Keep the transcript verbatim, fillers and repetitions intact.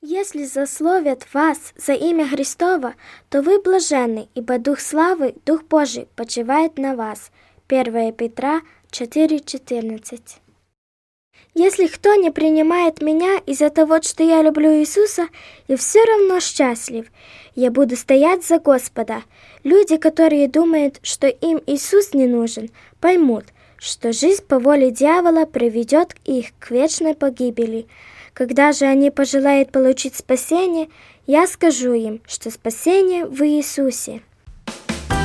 Если злословят вас за имя Христово, то вы блаженны, ибо Дух славы, Дух Божий почивает на вас. первое Петра четыре четырнадцать. Если кто не принимает меня из-за того, что я люблю Иисуса, я все равно счастлив. Я буду стоять за Господа. Люди, которые думают, что им Иисус не нужен, поймут, что жизнь по воле дьявола приведет их к вечной погибели. Когда же они пожелают получить спасение, я скажу им, что спасение в Иисусе.